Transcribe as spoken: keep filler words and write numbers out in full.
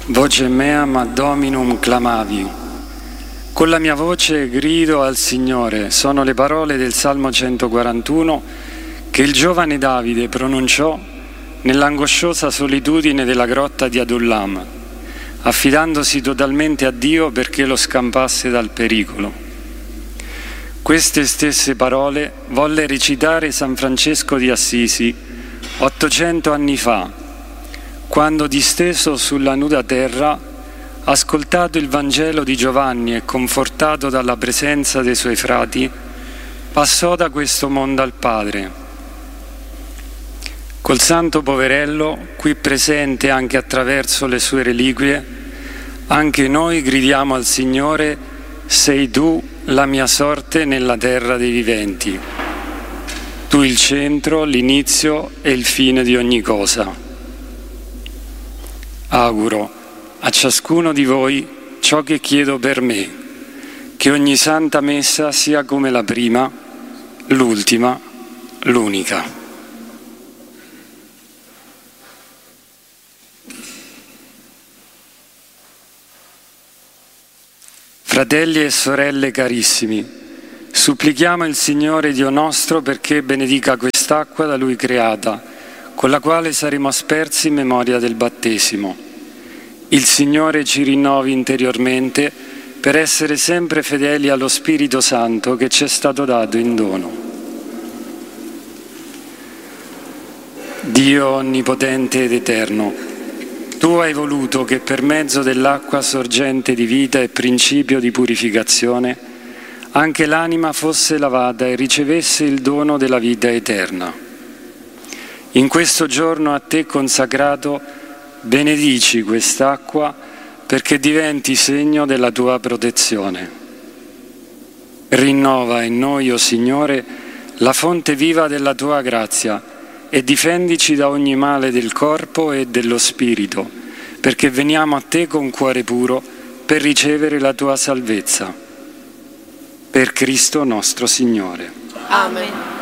Voce meam ad Dominum clamavi. Con la mia voce grido al Signore. Sono le parole del Salmo centoquarantuno che il giovane Davide pronunciò nell'angosciosa solitudine della grotta di Adullam, affidandosi totalmente a Dio perché lo scampasse dal pericolo. Queste stesse parole volle recitare San Francesco di Assisi ottocento anni fa, quando disteso sulla nuda terra, ascoltato il Vangelo di Giovanni e confortato dalla presenza dei suoi frati, passò da questo mondo al Padre. Col santo poverello, qui presente anche attraverso le sue reliquie, anche noi gridiamo al Signore: sei tu la mia sorte nella terra dei viventi, tu il centro, l'inizio e il fine di ogni cosa. Auguro a ciascuno di voi ciò che chiedo per me, che ogni santa messa sia come la prima, l'ultima, l'unica. Fratelli e sorelle carissimi, supplichiamo il Signore Dio nostro perché benedica quest'acqua da Lui creata, con la quale saremo aspersi in memoria del battesimo. Il Signore ci rinnovi interiormente per essere sempre fedeli allo Spirito Santo che ci è stato dato in dono. Dio onnipotente ed eterno, Tu hai voluto che per mezzo dell'acqua sorgente di vita e principio di purificazione anche l'anima fosse lavata e ricevesse il dono della vita eterna. In questo giorno a Te consacrato, benedici quest'acqua perché diventi segno della Tua protezione. Rinnova in noi, o Signore, la fonte viva della Tua grazia e difendici da ogni male del corpo e dello spirito, perché veniamo a Te con cuore puro per ricevere la Tua salvezza. Per Cristo nostro Signore. Amen.